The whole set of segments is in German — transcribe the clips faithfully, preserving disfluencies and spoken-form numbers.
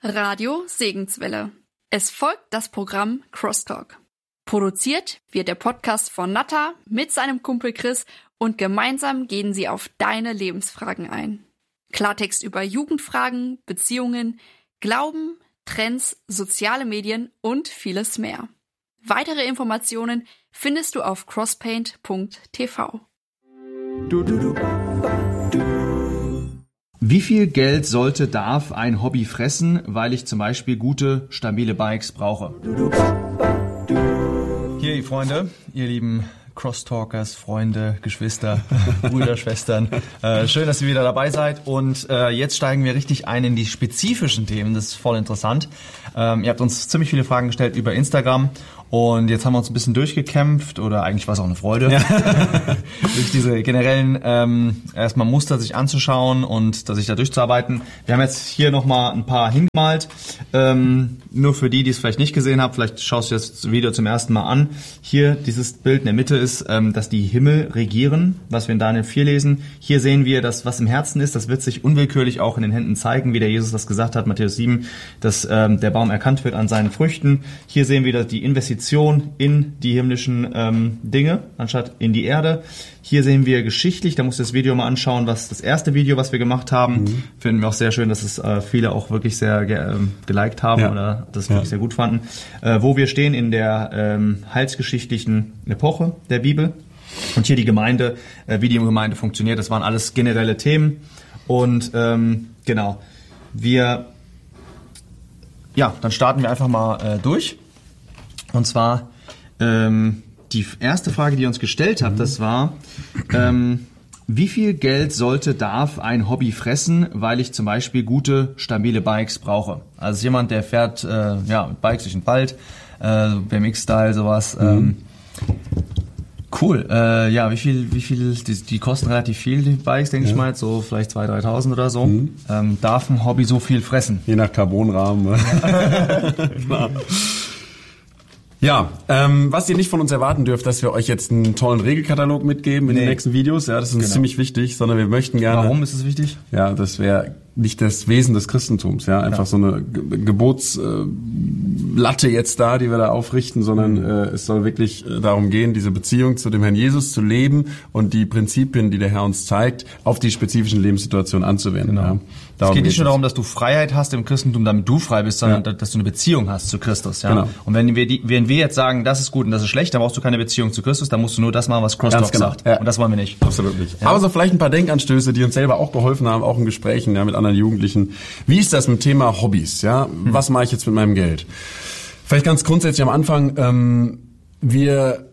Radio Segenswelle. Es folgt das Programm Crosstalk. Produziert wird der Podcast von Natta mit seinem Kumpel Chris und gemeinsam gehen sie auf deine Lebensfragen ein. Klartext über Jugendfragen, Beziehungen, Glauben, Trends, soziale Medien und vieles mehr. Weitere Informationen findest du auf crosspaint punkt t v. Du, du, du, du. Wie viel Geld sollte, darf ein Hobby fressen, weil ich zum Beispiel gute, stabile Bikes brauche? Hier, ihr Freunde, ihr lieben Crosstalkers, Freunde, Geschwister, Brüder, Schwestern. Äh, schön, dass ihr wieder dabei seid. Und äh, jetzt steigen wir richtig ein in die spezifischen Themen. Das ist voll interessant. Ähm, ihr habt uns ziemlich viele Fragen gestellt über Instagram. Und jetzt haben wir uns ein bisschen durchgekämpft, oder eigentlich war es auch eine Freude, ja. durch diese generellen ähm, erstmal Muster sich anzuschauen und sich da durchzuarbeiten. Wir haben jetzt hier nochmal ein paar hingemalt. Ähm, nur für die, die es vielleicht nicht gesehen haben, vielleicht schaust du das Video zum ersten Mal an. Hier, dieses Bild in der Mitte ist, ähm, dass die Himmel regieren, was wir in Daniel vier lesen. Hier sehen wir, dass was im Herzen ist, das wird sich unwillkürlich auch in den Händen zeigen, wie der Jesus das gesagt hat, Matthäus sieben, dass ähm, der Baum erkannt wird an seinen Früchten. Hier sehen wir, dass die Investition in die himmlischen ähm, Dinge, anstatt in die Erde. Hier sehen wir geschichtlich, da musst du das Video mal anschauen, was das erste Video, was wir gemacht haben. Mhm. Finden wir auch sehr schön, dass es äh, viele auch wirklich sehr ge- äh, geliked haben ja. oder das wirklich ja. sehr gut fanden. Äh, wo wir stehen in der ähm, heilsgeschichtlichen Epoche der Bibel. Und hier die Gemeinde, äh, wie die Gemeinde funktioniert, das waren alles generelle Themen. Und ähm, genau, wir, ja, dann starten wir einfach mal äh, durch. Und zwar ähm, die erste Frage, die ihr uns gestellt habt, das war, ähm, wie viel Geld sollte, darf ein Hobby fressen, weil ich zum Beispiel gute, stabile Bikes brauche? Also jemand, der fährt äh, ja, mit Bikes durch den Wald, äh, B M X-Style, sowas. Mhm. Ähm, cool. Äh, ja, wie viel, wie viel, die, die kosten relativ viel, die Bikes, denke ja. ich mal, so vielleicht zweitausend, dreitausend oder so. Mhm. Ähm, darf ein Hobby so viel fressen? Je nach Carbonrahmen. Klar. Ja, ähm, was ihr nicht von uns erwarten dürft, dass wir euch jetzt einen tollen Regelkatalog mitgeben in nee. den nächsten Videos. Ja, das ist uns genau. ziemlich wichtig, sondern wir möchten gerne... Warum ist es wichtig? Ja, das wäre nicht das Wesen des Christentums. Ja, einfach ja. so eine Ge- Gebotslatte äh, jetzt da, die wir da aufrichten, sondern äh, es soll wirklich äh, darum gehen, diese Beziehung zu dem Herrn Jesus zu leben und die Prinzipien, die der Herr uns zeigt, auf die spezifischen Lebenssituationen anzuwenden. Genau. Ja. Es geht nicht nur darum, dass du Freiheit hast im Christentum, damit du frei bist, sondern ja. dass du eine Beziehung hast zu Christus. Ja? Genau. Und wenn wir, die, wenn wir jetzt sagen, das ist gut und das ist schlecht, dann brauchst du keine Beziehung zu Christus, dann musst du nur das machen, was Crosstalk genau. sagt. Ja. Und das wollen wir nicht. Absolut nicht. Ja. Aber so vielleicht ein paar Denkanstöße, die uns selber auch geholfen haben, auch in Gesprächen ja, mit anderen Jugendlichen. Wie ist das mit dem Thema Hobbys? Ja, hm. Was mache ich jetzt mit meinem Geld? Vielleicht ganz grundsätzlich am Anfang, ähm, wir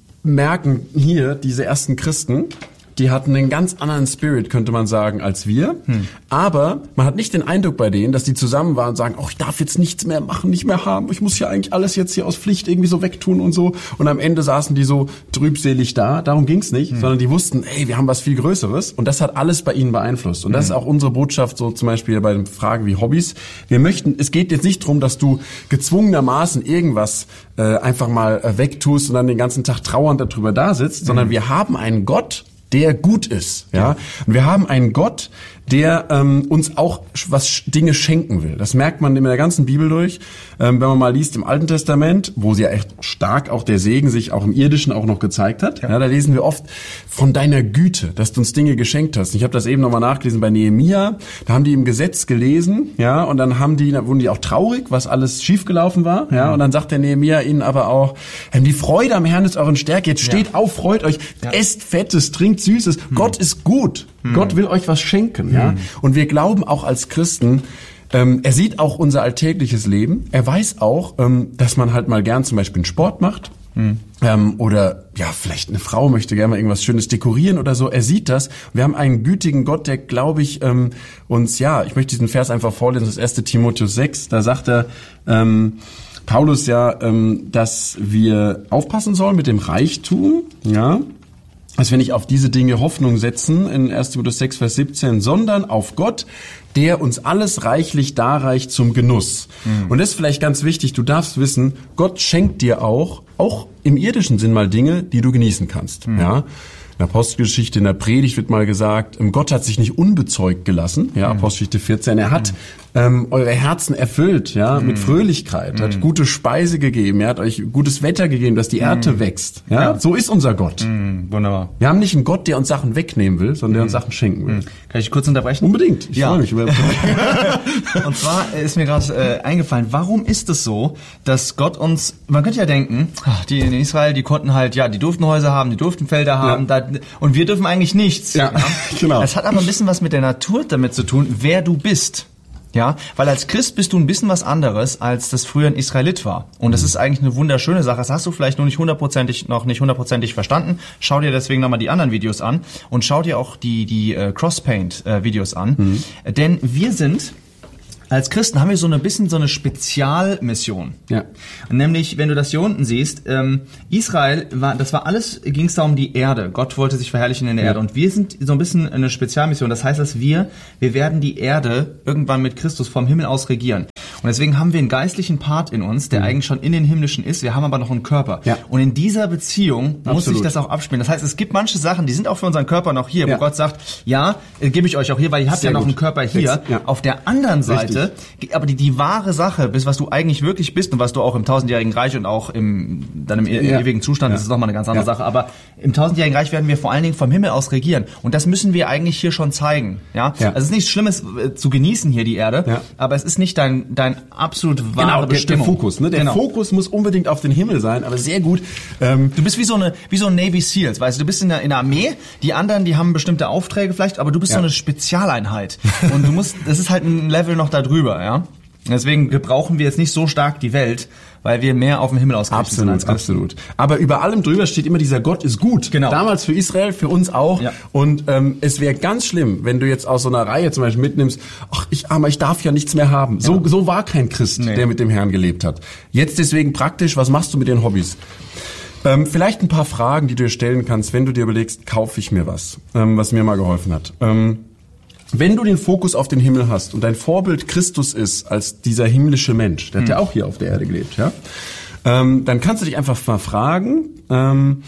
merken hier, diese ersten Christen, die hatten einen ganz anderen Spirit, könnte man sagen, als wir. Hm. Aber man hat nicht den Eindruck bei denen, dass die zusammen waren und sagen, oh, ich darf jetzt nichts mehr machen, nicht mehr haben. Ich muss ja eigentlich alles jetzt hier aus Pflicht irgendwie so wegtun und so. Und am Ende saßen die so trübselig da. Darum ging's nicht, hm. sondern die wussten, ey, wir haben was viel Größeres. Und das hat alles bei ihnen beeinflusst. Und das hm. ist auch unsere Botschaft, so zum Beispiel bei den Fragen wie Hobbys. Wir möchten, es geht jetzt nicht darum, dass du gezwungenermaßen irgendwas äh, einfach mal äh, wegtust und dann den ganzen Tag trauernd darüber da sitzt, hm. sondern wir haben einen Gott, der gut ist, ja. Und wir haben einen Gott, der ähm, uns auch was Dinge schenken will. Das merkt man in der ganzen Bibel durch. Ähm, wenn man mal liest im Alten Testament, wo sie ja echt stark auch der Segen sich auch im Irdischen auch noch gezeigt hat, ja. Ja, da lesen wir oft von deiner Güte, dass du uns Dinge geschenkt hast. Ich habe das eben nochmal nachgelesen bei Nehemia. Da haben die im Gesetz gelesen, ja, und dann haben die, da wurden die auch traurig, was alles schiefgelaufen war, ja. Mhm. Und dann sagt der Nehemia ihnen aber auch: Die Freude am Herrn ist euren Stärke. Jetzt steht ja. auf, freut euch, ja. esst Fettes, trinkt Süßes. Mhm. Gott ist gut. Mhm. Gott will euch was schenken, ja. Und wir glauben auch als Christen, ähm, er sieht auch unser alltägliches Leben. Er weiß auch, ähm, dass man halt mal gern zum Beispiel einen Sport macht. Mhm. Ähm, oder ja, vielleicht eine Frau möchte gerne mal irgendwas Schönes dekorieren oder so. Er sieht das. Wir haben einen gütigen Gott, der, glaube ich, ähm, uns, ja, ich möchte diesen Vers einfach vorlesen, das erste Timotheus sechs, da sagt er, ähm, Paulus ja, ähm, dass wir aufpassen sollen mit dem Reichtum, ja, dass wir nicht auf diese Dinge Hoffnung setzen, in erster Timotheus sechs, Vers siebzehn, sondern auf Gott, der uns alles reichlich darreicht zum Genuss. Mhm. Und das ist vielleicht ganz wichtig, du darfst wissen, Gott schenkt dir auch, auch im irdischen Sinn mal Dinge, die du genießen kannst. Mhm. Ja. In der Apostelgeschichte, in der Predigt wird mal gesagt, Gott hat sich nicht unbezeugt gelassen, ja, Apostelgeschichte vierzehn, er hat ähm, eure Herzen erfüllt, ja, mm. mit Fröhlichkeit, mm. hat gute Speise gegeben, er hat euch gutes Wetter gegeben, dass die Ernte mm. wächst. Ja? ja, so ist unser Gott. Mm. Wunderbar. Wir haben nicht einen Gott, der uns Sachen wegnehmen will, sondern der uns Sachen schenken will. Kann ich kurz unterbrechen? Unbedingt. Ich ja. freue mich über. Und zwar ist mir gerade äh, eingefallen, warum ist es so, dass Gott uns, man könnte ja denken, ach, die in Israel, die konnten halt, ja, die durften Häuser haben, die durften Felder haben, ja. da, und wir dürfen eigentlich nichts. Ja, ja? Genau. Das hat aber ein bisschen was mit der Natur damit zu tun, wer du bist. Ja, weil als Christ bist du ein bisschen was anderes, als das früher ein Israelit war. Und das ist eigentlich eine wunderschöne Sache. Das hast du vielleicht noch nicht hundertprozentig, noch nicht hundertprozentig verstanden. Schau dir deswegen nochmal die anderen Videos an und schau dir auch die, die äh, Crosspaint-Videos an. Mhm. Denn wir sind, als Christen haben wir so ein bisschen so eine Spezialmission. Ja. Nämlich, wenn du das hier unten siehst, ähm, Israel war, das war alles, ging es da um die Erde. Gott wollte sich verherrlichen in der ja. Erde. Und wir sind so ein bisschen eine Spezialmission. Das heißt, dass wir, wir werden die Erde irgendwann mit Christus vom Himmel aus regieren. Und deswegen haben wir einen geistlichen Part in uns, der mhm. eigentlich schon in den himmlischen ist. Wir haben aber noch einen Körper. Ja. Und in dieser Beziehung Absolut. muss sich das auch abspielen. Das heißt, es gibt manche Sachen, die sind auch für unseren Körper noch hier, ja. wo Gott sagt, ja, äh, gebe ich euch auch hier, weil ihr habt Sehr ja noch gut. einen Körper hier. Ja. Auf der anderen Seite, Richtig. aber die, die wahre Sache, bis was du eigentlich wirklich bist und was du auch im tausendjährigen Reich und auch im, dann im ja. ewigen Zustand, ja. das ist nochmal eine ganz andere ja. Sache. Aber im tausendjährigen Reich werden wir vor allen Dingen vom Himmel aus regieren. Und das müssen wir eigentlich hier schon zeigen. Ja, ja. Also es ist nichts Schlimmes äh, zu genießen hier die Erde, ja. aber es ist nicht dein, dein absolut wahre genau, der, Bestimmung. Der Fokus, ne? Der genau. Fokus muss unbedingt auf den Himmel sein, aber sehr gut. Ähm, du bist wie so eine, wie so ein Navy Seals, weißt du, du bist in der, in der Armee, die anderen, die haben bestimmte Aufträge vielleicht, aber du bist ja. so eine Spezialeinheit. Und du musst, das ist halt ein Level noch da drüber, ja. Deswegen gebrauchen wir jetzt nicht so stark die Welt, weil wir mehr auf dem Himmel ausgerichtet sind als Christen. Absolut. Aber über allem drüber steht immer dieser Gott ist gut. Genau. Damals für Israel, für uns auch. Ja. Und ähm, es wäre ganz schlimm, wenn du jetzt aus so einer Reihe zum Beispiel mitnimmst, ach, ich armer, ich darf ja nichts mehr haben. So, ja. so war kein Christ, nee. der mit dem Herrn gelebt hat. Jetzt deswegen praktisch, was machst du mit den Hobbys? Ähm, vielleicht ein paar Fragen, die du dir stellen kannst, wenn du dir überlegst, kaufe ich mir was, ähm, was mir mal geholfen hat. Ähm, Wenn du den Fokus auf den Himmel hast und dein Vorbild Christus ist als dieser himmlische Mensch, der hat ja auch hier auf der Erde gelebt, ja, ähm, dann kannst du dich einfach mal fragen, ähm,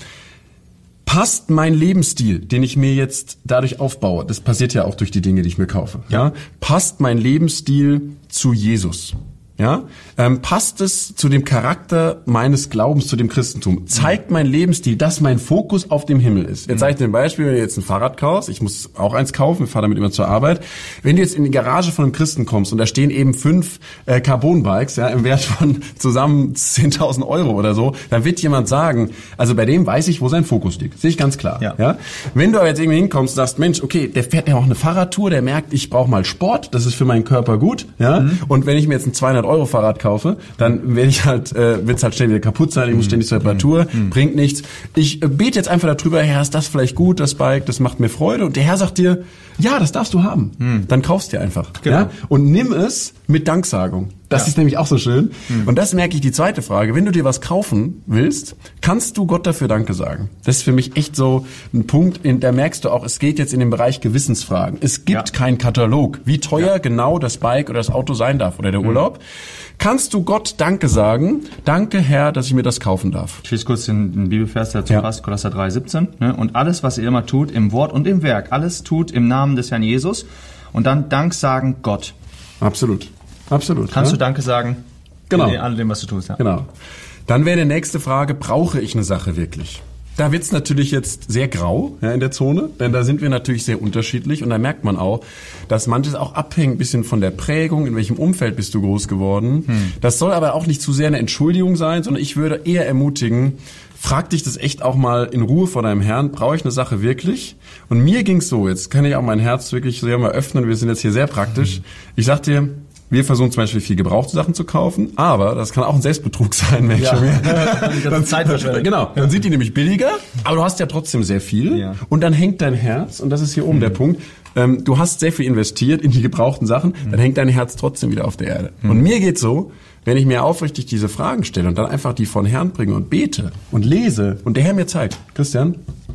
passt mein Lebensstil, den ich mir jetzt dadurch aufbaue, das passiert ja auch durch die Dinge, die ich mir kaufe, ja, ja passt mein Lebensstil zu Jesus? Ja, ähm, passt es zu dem Charakter meines Glaubens, zu dem Christentum? Zeigt mein Lebensstil, dass mein Fokus auf dem Himmel ist? Jetzt sage ich dir ein Beispiel, wenn du jetzt ein Fahrrad kaufst, ich muss auch eins kaufen, ich fahre damit immer zur Arbeit. Wenn du jetzt in die Garage von einem Christen kommst und da stehen eben fünf äh, Carbon-Bikes, ja, im Wert von zusammen zehntausend Euro oder so, dann wird jemand sagen, also bei dem weiß ich, wo sein Fokus liegt. Sehe ich ganz klar. Ja. Ja? Wenn du aber jetzt irgendwie hinkommst und sagst, Mensch, okay, der fährt ja auch eine Fahrradtour, der merkt, ich brauche mal Sport, das ist für meinen Körper gut, ja, mhm. und wenn ich mir jetzt ein zweihundert Euro Fahrrad kaufe, dann werde ich halt, äh, wird's halt schnell wieder kaputt sein, ich muss ständig zur Reparatur, mm. bringt nichts. Ich äh, bete jetzt einfach darüber, Herr, ist das vielleicht gut, das Bike, das macht mir Freude, und der Herr sagt dir, ja, das darfst du haben. Mm. Dann kaufst dir einfach. Genau. Ja? Und nimm es mit Danksagung. Das ja. ist nämlich auch so schön. Mm. Und das merke ich, die zweite Frage. Wenn du dir was kaufen willst, kannst du Gott dafür Danke sagen. Das ist für mich echt so ein Punkt, in, da merkst du auch, es geht jetzt in den Bereich Gewissensfragen. Es gibt ja. keinen Katalog, wie teuer ja. genau das Bike oder das Auto sein darf oder der mm. Urlaub. Kannst du Gott Danke sagen? Danke, Herr, dass ich mir das kaufen darf. Ich lese kurz den, den Bibelvers, der dazu ja. passt, Kolosser drei siebzehn. Ne? Und alles, was ihr immer tut, im Wort und im Werk, alles tut im Namen des Herrn Jesus. Und dann Dank sagen Gott. Absolut. Absolut. Kannst ja? du Danke sagen? Genau. In all dem, was du tust. Ja. Genau. Dann wäre die nächste Frage, brauche ich eine Sache wirklich? Da wird's natürlich jetzt sehr grau, ja, in der Zone, denn da sind wir natürlich sehr unterschiedlich, und da merkt man auch, dass manches auch abhängt ein bisschen von der Prägung, in welchem Umfeld bist du groß geworden. Hm. Das soll aber auch nicht zu sehr eine Entschuldigung sein, sondern ich würde eher ermutigen, frag dich das echt auch mal in Ruhe vor deinem Herrn, brauche ich eine Sache wirklich? Und mir ging's so, jetzt kann ich auch mein Herz wirklich sehr mal öffnen, wir sind jetzt hier sehr praktisch. Hm. Ich sag dir, wir versuchen zum Beispiel viel gebrauchte Sachen zu kaufen, aber das kann auch ein Selbstbetrug sein, wenn ja. ich mir dann Zeit verschwendet. Genau, dann sind die nämlich billiger, aber du hast ja trotzdem sehr viel, ja. und dann hängt dein Herz, und das ist hier oben mhm. der Punkt, ähm, du hast sehr viel investiert in die gebrauchten Sachen, mhm. dann hängt dein Herz trotzdem wieder auf der Erde. Mhm. Und mir geht's so, wenn ich mir aufrichtig diese Fragen stelle und dann einfach die von Herrn bringe und bete und lese und der Herr mir zeigt, Christian,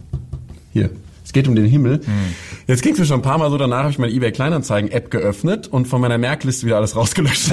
hier, es geht um den Himmel. Hm. Jetzt ging es mir schon ein paar Mal so, danach habe ich meine eBay Kleinanzeigen-App geöffnet und von meiner Merkliste wieder alles rausgelöscht.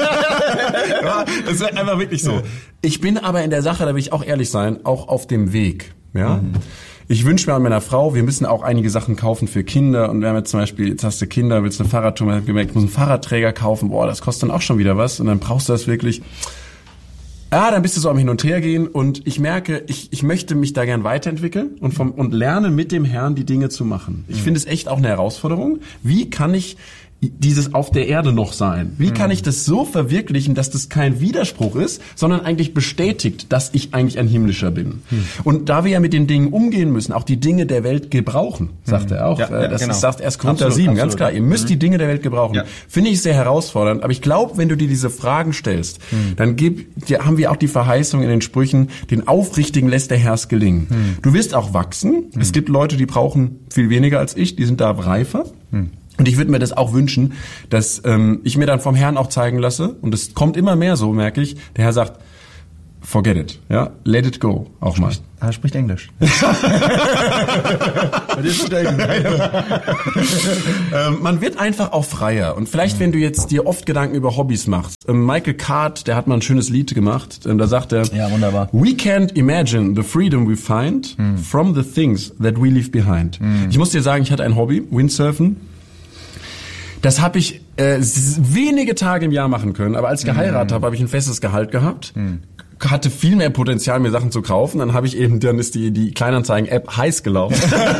Ja, das ist einfach wirklich so. Ich bin aber in der Sache, da will ich auch ehrlich sein, auch auf dem Weg. Ja. Mhm. ich wünsche mir an meiner Frau, wir müssen auch einige Sachen kaufen für Kinder. Und wir haben jetzt zum Beispiel, jetzt hast du Kinder, willst eine Fahrradtour, ich habe gemerkt, ich muss einen Fahrradträger kaufen. Boah, das kostet dann auch schon wieder was. Und dann brauchst du das wirklich. Ja, dann bist du so am Hin und Her gehen. Und ich merke, ich, ich möchte mich da gern weiterentwickeln und vom, und lernen mit dem Herrn die Dinge zu machen. Ich mhm. finde es echt auch eine Herausforderung. Wie kann ich dieses auf der Erde noch sein? Wie kann ich das so verwirklichen, dass das kein Widerspruch ist, sondern eigentlich bestätigt, dass ich eigentlich ein Himmlischer bin? Hm. Und da wir ja mit den Dingen umgehen müssen, auch die Dinge der Welt gebrauchen, sagt hm. er auch. Ja, ja, das genau. ist, sagt erst Korinther sieben, ganz klar. Ihr müsst hm. die Dinge der Welt gebrauchen. Ja. Finde ich sehr herausfordernd. Aber ich glaube, wenn du dir diese Fragen stellst, hm. dann gib, dir, haben wir auch die Verheißung in den Sprüchen, den Aufrichtigen lässt der Herr's gelingen. Hm. Du wirst auch wachsen. Hm. Es gibt Leute, die brauchen viel weniger als ich, die sind da reifer. Hm. Und ich würde mir das auch wünschen, dass ähm, ich mir dann vom Herrn auch zeigen lasse, und es kommt immer mehr so, merke ich, der Herr sagt, forget it, ja, let it go, auch mal. Er spricht Englisch. ähm, man wird einfach auch freier. Und vielleicht, wenn du jetzt dir oft Gedanken über Hobbys machst, ähm, Michael Card, der hat mal ein schönes Lied gemacht, ähm, da sagt er, ja, wunderbar. We can't imagine the freedom we find hm. from the things that we leave behind. Hm. Ich muss dir sagen, ich hatte ein Hobby, Windsurfen. Das habe ich äh, wenige Tage im Jahr machen können, aber als ich geheiratet mm. habe, habe ich ein festes Gehalt gehabt, mm. hatte viel mehr Potenzial, mir Sachen zu kaufen. Dann habe ich eben, dann ist die die Kleinanzeigen-App heiß gelaufen.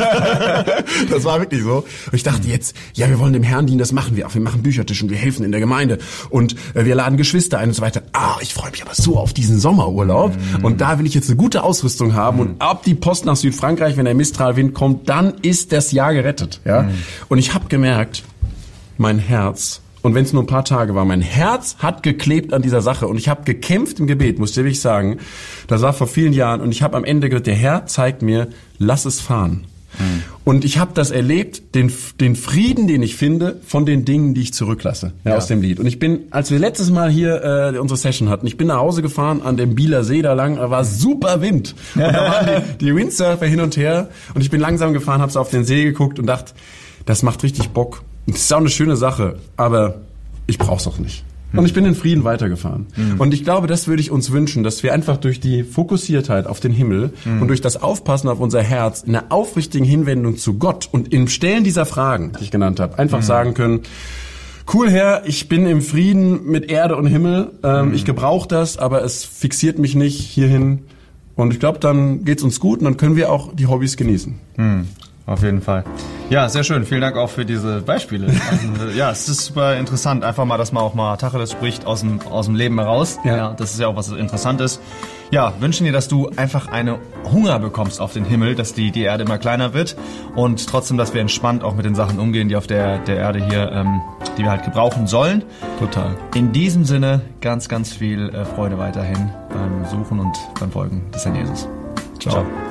Das war wirklich so. Und ich dachte jetzt, ja, wir wollen dem Herrn dienen, das machen wir auch. Wir machen Büchertisch und wir helfen in der Gemeinde und äh, wir laden Geschwister ein und so weiter. Ah, ich freue mich aber so auf diesen Sommerurlaub mm. und da will ich jetzt eine gute Ausrüstung haben mm. und ab die Post nach Südfrankreich, wenn der Mistralwind kommt, dann ist das Jahr gerettet. Ja. Mm. Und ich habe gemerkt, mein Herz, und wenn es nur ein paar Tage war, mein Herz hat geklebt an dieser Sache und ich habe gekämpft im Gebet, muss ich wirklich sagen. Das war vor vielen Jahren und ich habe am Ende gesagt, der Herr zeigt mir, lass es fahren. Mhm. Und ich habe das erlebt, den den Frieden, den ich finde, von den Dingen, die ich zurücklasse, ja, ja. aus dem Lied. Und ich bin, als wir letztes Mal hier äh, unsere Session hatten, ich bin nach Hause gefahren an dem Bieler See da lang, da war super Wind. Und da waren die, die Windsurfer hin und her und ich bin langsam gefahren, habe so auf den See geguckt und dachte, das macht richtig Bock. Das ist auch eine schöne Sache, aber ich brauch's auch nicht. Und ich bin in Frieden weitergefahren. Mhm. Und ich glaube, das würde ich uns wünschen, dass wir einfach durch die Fokussiertheit auf den Himmel mhm. und durch das Aufpassen auf unser Herz in einer aufrichtigen Hinwendung zu Gott und im Stellen dieser Fragen, die ich genannt habe, einfach mhm. sagen können, cool, Herr, ich bin im Frieden mit Erde und Himmel, ähm, mhm. ich gebrauche das, aber es fixiert mich nicht hierhin. Und ich glaube, dann geht's uns gut und dann können wir auch die Hobbys genießen. Mhm. Auf jeden Fall. Ja, sehr schön. Vielen Dank auch für diese Beispiele. Also, ja, es ist super interessant. Einfach mal, dass man auch mal Tacheles spricht aus dem, aus dem Leben heraus. Ja. Ja, das ist ja auch was Interessantes. Ja, wünschen dir, dass du einfach eine Hunger bekommst auf den Himmel, dass die, die Erde immer kleiner wird und trotzdem, dass wir entspannt auch mit den Sachen umgehen, die auf der, der Erde hier, ähm, die wir halt gebrauchen sollen. Total. In diesem Sinne ganz, ganz viel äh, Freude weiterhin beim Suchen und beim Folgen des Herrn Jesus. Ciao. Ciao.